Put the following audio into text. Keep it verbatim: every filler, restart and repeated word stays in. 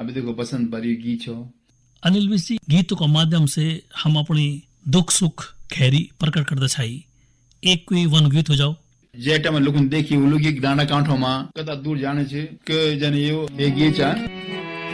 में देखो बसंत भरी गीत छो। अनिल विशी गीतों के माध्यम से हम अपनी दुख सुख खैरी प्रकट करते छाई। एक कोई वन गीत हो जाओ। जेटा में लोगन देखी वो लोग एक दाना कांठो मां कदा दूर जाने छे के जन यो एक गीत छा।